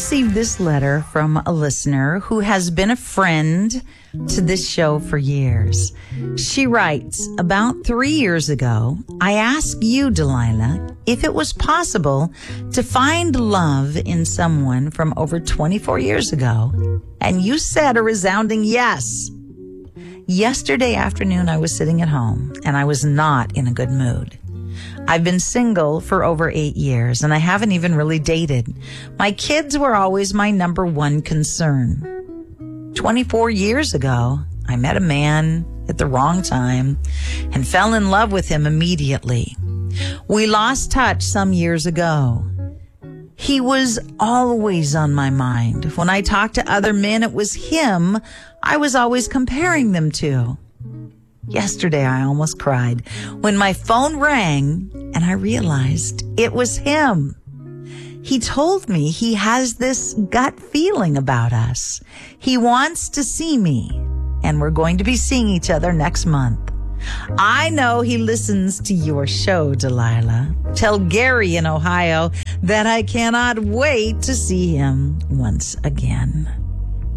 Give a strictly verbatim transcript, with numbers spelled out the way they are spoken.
received this letter from a listener who has been a friend to this show for years. She writes, about three years ago, I asked you, Delilah, if it was possible to find love in someone from over twenty-four years ago, and you said a resounding yes. Yesterday afternoon, I was sitting at home, and I was not in a good mood. I've been single for over eight years, and I haven't even really dated. My kids were always my number one concern. twenty-four years ago, I met a man at the wrong time and fell in love with him immediately. We lost touch some years ago. He was always on my mind. When I talked to other men, it was him I was always comparing them to. Yesterday, I almost cried when my phone rang and I realized it was him. He told me he has this gut feeling about us. He wants to see me, and we're going to be seeing each other next month. I know he listens to your show, Delilah. Tell Gary in Ohio that I cannot wait to see him once again.